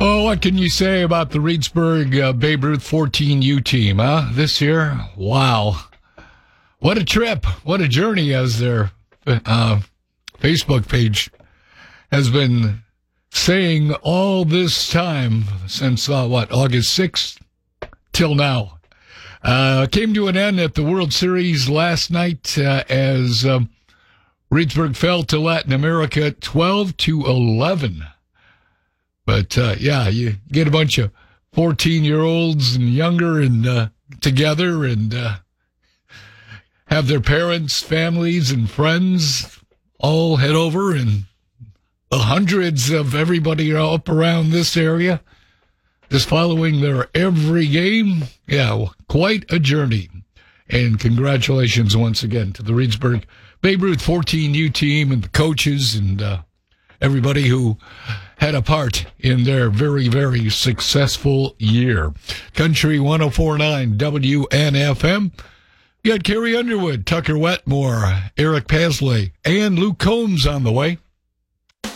Oh, what can you say about the Reedsburg Babe Ruth 14U team, huh? This year? Wow. What a trip. What a journey, as their Facebook page has been saying all this time since, August 6th till now. Came to an end at the World Series last night as Reedsburg fell to Latin America 12-11. But, you get a bunch of 14-year-olds and younger and together and have their parents, families, and friends all head over, and hundreds of everybody are up around this area just following their every game. Yeah, quite a journey. And congratulations once again to the Reedsburg Babe Ruth 14U team and the coaches and everybody who had a part in their very, very successful year. Country 104.9 WNFM. You got Carrie Underwood, Tucker Wetmore, Eric Pasley, and Luke Combs on the way.